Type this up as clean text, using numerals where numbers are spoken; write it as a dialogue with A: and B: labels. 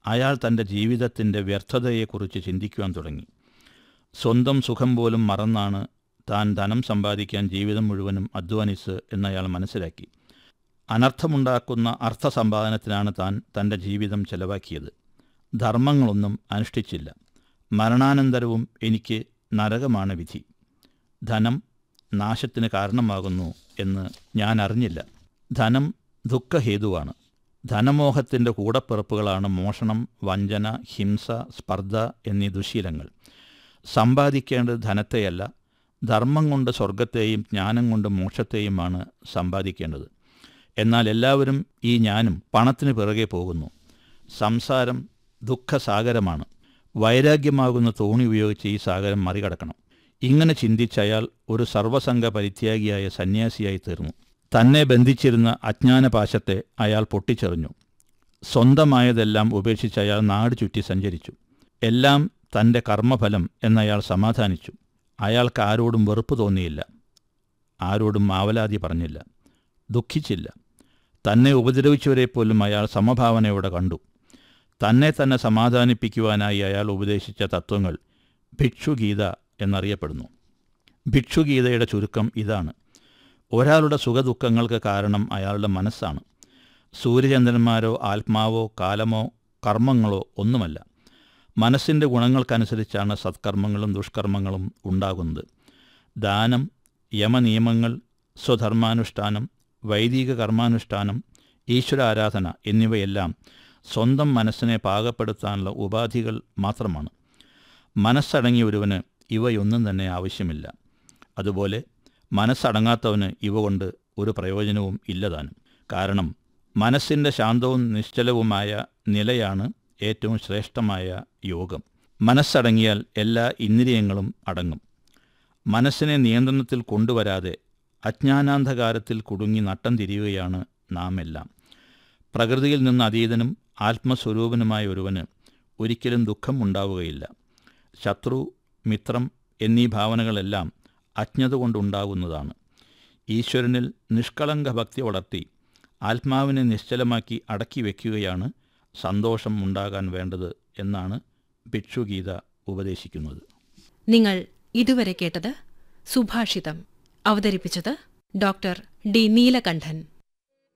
A: അയാൾ തൻ്റെ ജീവിതത്തിൻ്റെ വ്യർത്ഥതയെക്കുറിച്ച് ചിന്തിക്കുവാൻ തുടങ്ങി. സ്വന്തം സുഖം പോലും മറന്നാണ് താൻ ധനം സമ്പാദിക്കാൻ ജീവിതം മുഴുവനും അധ്വാനിച്ച് എന്നയാൾ മനസ്സിലാക്കി. അനർത്ഥമുണ്ടാക്കുന്ന അർത്ഥസമ്പാദനത്തിനാണ് താൻ തൻ്റെ ജീവിതം ചെലവാക്കിയത്. ധർമ്മങ്ങളൊന്നും അനുഷ്ഠിച്ചില്ല. മരണാനന്തരവും എനിക്ക് നരകമാണ് വിധി. ധനം നാശത്തിന് കാരണമാകുന്നു എന്ന് ഞാൻ അറിഞ്ഞില്ല. ധനം ദുഃഖഹേതുവാണ്. ധനമോഹത്തിൻ്റെ കൂടപ്പിറപ്പുകളാണ് മോഷണം, വഞ്ചന, ഹിംസ, സ്പർദ്ധ എന്നീ ദുശീലങ്ങൾ. സമ്പാദിക്കേണ്ടത് ധനത്തെയല്ല, ധർമ്മം കൊണ്ട് സ്വർഗത്തെയും ജ്ഞാനം കൊണ്ട് മോക്ഷത്തെയുമാണ് സമ്പാദിക്കേണ്ടത്. എന്നാൽ എല്ലാവരും ഈ ഞാനും പണത്തിന് പിറകെ പോകുന്നു. സംസാരം ദുഃഖസാഗരമാണ്. വൈരാഗ്യമാകുന്ന തോണി ഉപയോഗിച്ച് ഈ സാഗരം മറികടക്കണം. ഇങ്ങനെ ചിന്തിച്ചയാൾ ഒരു സർവസംഘ പരിത്യാഗിയായ സന്യാസിയായി തീർന്നു. തന്നെ ബന്ധിച്ചിരുന്ന അജ്ഞാനപാശത്തെ അയാൾ പൊട്ടിച്ചെറിഞ്ഞു. സ്വന്തമായതെല്ലാം ഉപേക്ഷിച്ച് അയാൾ നാട് ചുറ്റി സഞ്ചരിച്ചു. എല്ലാം തൻ്റെ കർമ്മഫലം എന്നയാൾ സമാധാനിച്ചു. അയാൾക്ക് ആരോടും വെറുപ്പ് തോന്നിയില്ല. ആരോടും ആവലാതി പറഞ്ഞില്ല, ദുഃഖിച്ചില്ല. തന്നെ ഉപദ്രവിച്ചവരെപ്പോലും അയാൾ സമഭാവനയോടെ കണ്ടു. തന്നെ സമാധാനിപ്പിക്കുവാനായി അയാൾ ഉപദേശിച്ച തത്വങ്ങൾ ഭിക്ഷുഗീത എന്നറിയപ്പെടുന്നു. ഭിക്ഷുഗീതയുടെ ചുരുക്കം ഇതാണ്: ഒരാളുടെ സുഖദുഃഖങ്ങൾക്ക് കാരണം അയാളുടെ മനസ്സാണ്. സൂര്യചന്ദ്രന്മാരോ ആത്മാവോ കാലമോ കർമ്മങ്ങളോ ഒന്നുമല്ല. മനസ്സിൻ്റെ ഗുണങ്ങൾക്കനുസരിച്ചാണ് സത്കർമ്മങ്ങളും ദുഷ്കർമ്മങ്ങളും ഉണ്ടാകുന്നത്. ദാനം, യമനിയമങ്ങൾ, സ്വധർമാനുഷ്ഠാനം, വൈദിക കർമാനുഷ്ഠാനം, ഈശ്വരാരാധന എന്നിവയെല്ലാം സ്വന്തം മനസ്സിനെ പാകപ്പെടുത്താനുള്ള ഉപാധികൾ മാത്രമാണ്. മനസ്സടങ്ങിയ ഒരുവന് ഇവയൊന്നും തന്നെ ആവശ്യമില്ല. അതുപോലെ മനസ്സടങ്ങാത്തവന് ഇവ കൊണ്ട് ഒരു പ്രയോജനവും ഇല്ലതാനും. കാരണം മനസ്സിൻ്റെ ശാന്തവും നിശ്ചലവുമായ നിലയാണ് ഏറ്റവും ശ്രേഷ്ഠമായ യോഗം. മനസ്സടങ്ങിയാൽ എല്ലാ ഇന്ദ്രിയങ്ങളും അടങ്ങും. മനസ്സിനെ നിയന്ത്രണത്തിൽ കൊണ്ടുവരാതെ അജ്ഞാനാന്ധകാരത്തിൽ കുടുങ്ങി നട്ടം തിരിയുകയാണ് നാം എല്ലാം. പ്രകൃതിയിൽ നിന്ന് അതീതനും ആത്മസ്വരൂപനുമായ ഒരുവന് ഒരിക്കലും ദുഃഖം ഉണ്ടാവുകയില്ല. ശത്രു, മിത്രം എന്നീ ഭാവനകളെല്ലാം അജ്ഞത കൊണ്ടുണ്ടാകുന്നതാണ്. ഈശ്വരനിൽ നിഷ്കളങ്ക ഭക്തി വളർത്തി ആത്മാവിനെ നിശ്ചലമാക്കി അടക്കി വയ്ക്കുകയാണ് സന്തോഷം ഉണ്ടാകാൻ വേണ്ടത് എന്നാണ് ഭിക്ഷുഗീത ഉപദേശിക്കുന്നത്.
B: നിങ്ങൾ ഇതുവരെ കേട്ടത് സുഭാഷിതം. അവതരിപ്പിച്ചത് ഡോക്ടർ ഡി നീലകണ്ഠൻ.